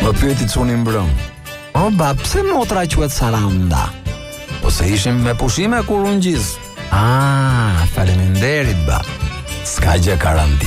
Më pyeti Çuni mbrëm. O bab, pse motra quhet Saranda? Po se ishim me pushime kur unë gjis. Faleminderit bab. S'ka gjë garanti.